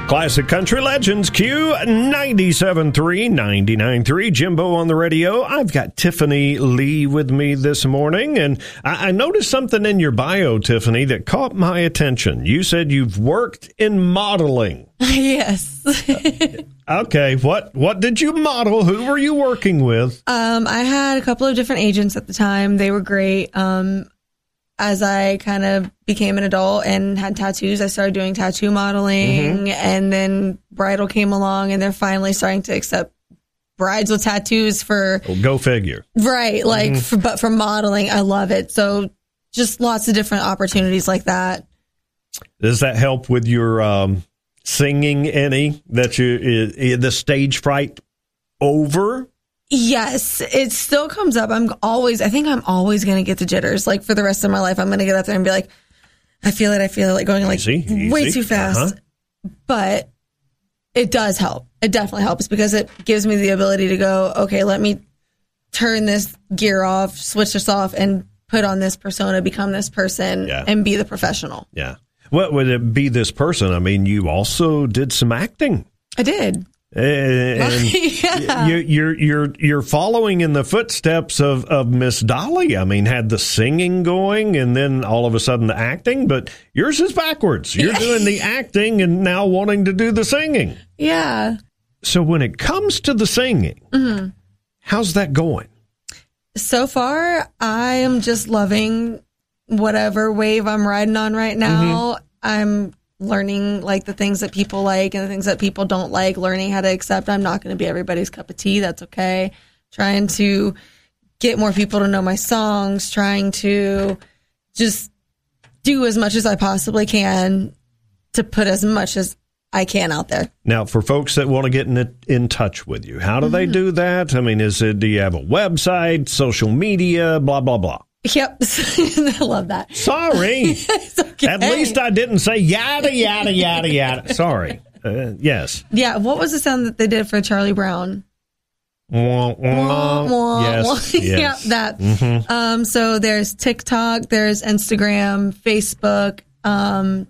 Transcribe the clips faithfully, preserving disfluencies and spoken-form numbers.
Classic Country Legends, Q ninety-seven point three, ninety-nine point three, Jimbo on the radio. I've got Tiffany Lee with me this morning, and I, I noticed something in your bio, Tiffany, that caught my attention. You said you've worked in modeling. Yes. Okay, what what did you model? Who were you working with? Um, I had a couple of different agents at the time. They were great. Um, as I kind of became an adult and had tattoos, I started doing tattoo modeling, mm-hmm. and then bridal came along, and they're finally starting to accept brides with tattoos for... Well, go figure. Right, like, mm-hmm. for, but for modeling, I love it. So just lots of different opportunities like that. Does that help with your um, singing any? That you is, the stage fright over? Yes, it still comes up. I'm always, I think I'm always going to get the jitters. Like for the rest of my life, I'm going to get up there and be like, I feel it. I feel it, like going like easy, easy. way too fast. Uh-huh. But it does help. It definitely helps because it gives me the ability to go, okay, let me turn this gear off, switch this off, and put on this persona, become this person, yeah. and be the professional. Yeah. What would it be this person? I mean, you also did some acting. I did. And yeah. you, you're you're you're following in the footsteps of, of Miss Dolly. I mean, had the singing going, and then all of a sudden the acting. But yours is backwards. You're doing the acting and now wanting to do the singing. Yeah. So when it comes to the singing, mm-hmm. how's that going? So far, I am just loving whatever wave I'm riding on right now. Mm-hmm. I'm learning like the things that people like and the things that people don't like, learning how to accept. I'm not going to be everybody's cup of tea. That's okay. Trying to get more people to know my songs, trying to just do as much as I possibly can to put as much as I can out there. Now, for folks that want to get in, in touch with you, how do mm-hmm. they do that? I mean, is it, do you have a website, social media, blah, blah, blah? Yep. I love that. Sorry. It's okay. At least I didn't say yada, yada, yada, yada. Sorry. Uh, yes. Yeah. What was the sound that they did for Charlie Brown? Wah, wah. Wah, wah, yes. wah. yes. Yeah, that. Mm-hmm. Um, so there's TikTok, there's Instagram, Facebook, um,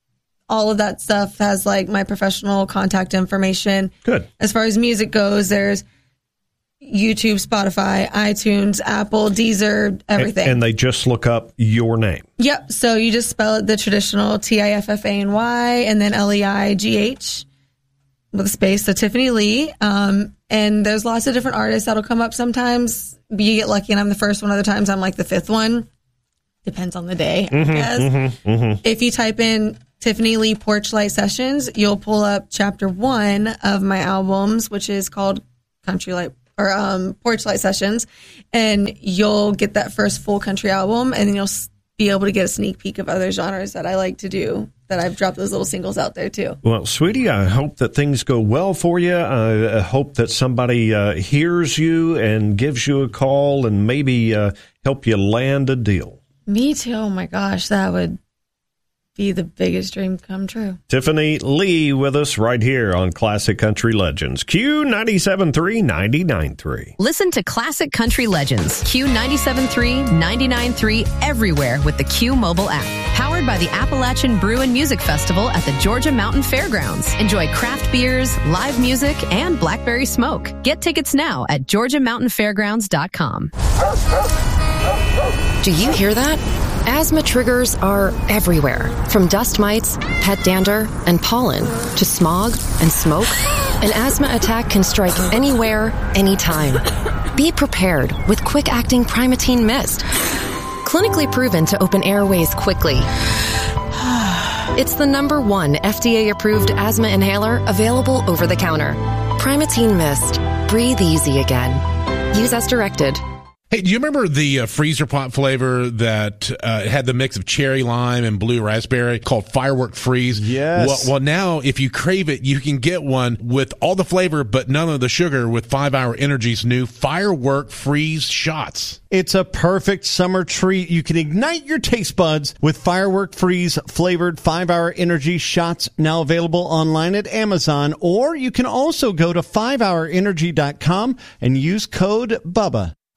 all of that stuff has like my professional contact information. Good. As far as music goes, there's YouTube, Spotify, iTunes, Apple, Deezer, everything. And, and they just look up your name. Yep. So you just spell it the traditional T I F F A N Y and then L E I G H with a space. So Tiffany Lee. Um, and there's lots of different artists that'll come up sometimes. You get lucky and I'm the first one. Other times I'm like the fifth one. Depends on the day, mm-hmm, I guess. Mm-hmm, mm-hmm. If you type in Tiffany Lee Porch Light Sessions, you'll pull up chapter one of my albums, which is called Country Light or um, Porch Light Sessions, and you'll get that first full country album, and then you'll be able to get a sneak peek of other genres that I like to do, that I've dropped those little singles out there, too. Well, sweetie, I hope that things go well for you. I hope that somebody uh, hears you and gives you a call and maybe uh, help you land a deal. Me, too. Oh, my gosh, that would be the biggest dream come true. Tiffany Lee with us right here on Classic Country Legends. Q ninety-seven point three, ninety-nine point three. Listen to Classic Country Legends. Q ninety-seven point three, ninety-nine point three everywhere with the Q mobile app. Powered by the Appalachian Brew and Music Festival at the Georgia Mountain Fairgrounds. Enjoy craft beers, live music, and blackberry smoke. Get tickets now at georgia mountain fairgrounds dot com. Do you hear that? Asthma triggers are everywhere, from dust mites, pet dander, and pollen, to smog and smoke. An asthma attack can strike anywhere, anytime. Be prepared with quick-acting Primatene Mist. Clinically proven to open airways quickly. It's the number one F D A-approved asthma inhaler available over the counter. Primatene Mist. Breathe easy again. Use as directed. Hey, do you remember the uh, freezer pop flavor that uh, had the mix of cherry lime and blue raspberry called Firework Freeze? Yes. Well, well, now if you crave it, you can get one with all the flavor but none of the sugar with five hour Energy's new Firework Freeze shots. It's a perfect summer treat. You can ignite your taste buds with Firework Freeze flavored five hour Energy shots, now available online at Amazon, or you can also go to five hour energy dot com and use code BUBBA.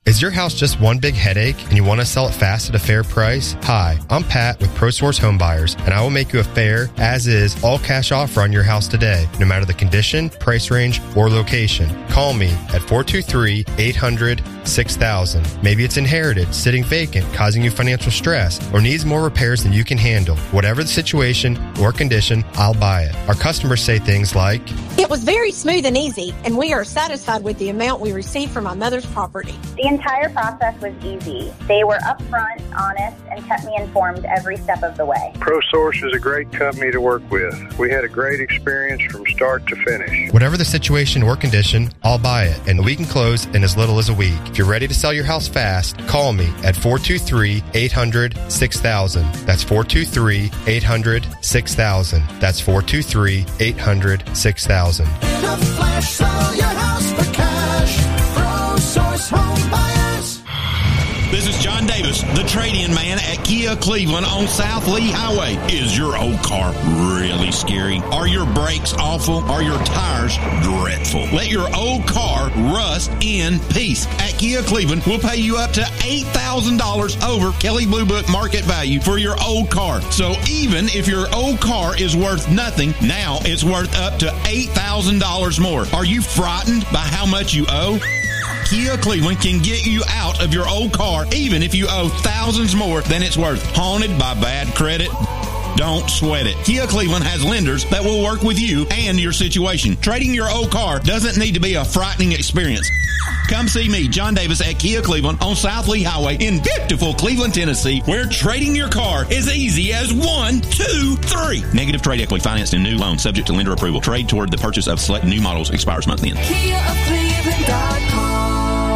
Is your house just one big headache and you want to sell it fast at a fair price? Hi, I'm Pat with ProSource Home Buyers, and I will make you a fair, as-is, all-cash offer on your house today, no matter the condition, price range, or location. Call me at four two three, eight hundred, six thousand. Maybe it's inherited, sitting vacant, causing you financial stress, or needs more repairs than you can handle. Whatever the situation or condition, I'll buy it. Our customers say things like, "It was very smooth and easy, and we are satisfied with the amount we received from my mother's property." The entire process was easy. They were upfront, honest, and kept me informed every step of the way. ProSource is a great company to work with. We had a great experience from start to finish. Whatever the situation or condition, I'll buy it, and we can close in as little as a week. If you're ready to sell your house fast, call me at four two three, eight hundred, six thousand. That's four two three, eight hundred, six thousand. That's four two three, eight hundred, six thousand. In a flash, sell your house for cash. ProSource Home Buyers. This is John Davis, the trade-in man at Kia Cleveland on South Lee Highway. Is your old car really scary? Are your brakes awful? Are your tires dreadful? Let your old car rust in peace. At Kia Cleveland, we'll pay you up to eight thousand dollars over Kelley Blue Book market value for your old car. So even if your old car is worth nothing, now it's worth up to eight thousand dollars more. Are you frightened by how much you owe? Kia Cleveland can get you out of your old car even if you owe thousands more than it's worth. Haunted by bad credit? Don't sweat it. Kia Cleveland has lenders that will work with you and your situation. Trading your old car doesn't need to be a frightening experience. Come see me, John Davis, at Kia Cleveland on South Lee Highway in beautiful Cleveland, Tennessee, where trading your car is easy as one, two, three. Negative trade equity financed in new loans subject to lender approval. Trade toward the purchase of select new models expires month end. Kia of Cleveland dot com.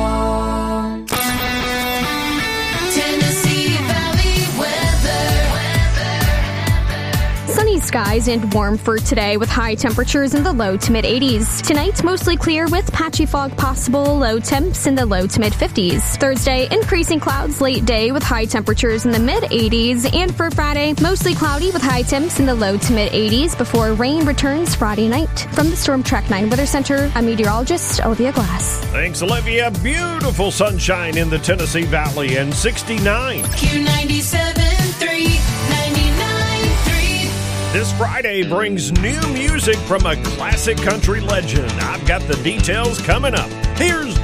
Tennessee Valley weather. Sunny skies and warm for today with high temperatures in the low to mid eighties. Tonight, mostly clear with patchy fog possible, low temps in the low to mid fifties. Thursday, increasing clouds late day with high temperatures in the mid eighties. And for Friday, mostly cloudy with high temps in the low to mid eighties before rain returns Friday night. From the Storm Track nine Weather Center, I'm meteorologist Olivia Glass. Thanks, Olivia. Beautiful sunshine in the Tennessee Valley and sixty-nine. Q ninety-seven three, ninety-nine three. This Friday brings new music from a classic country legend. I've got the details coming up. Here's